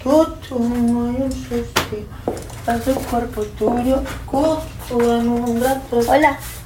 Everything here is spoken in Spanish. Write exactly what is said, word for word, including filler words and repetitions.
Tutto hay un suspiro, a su cuerpo tuyo, justo en un rato. Hola.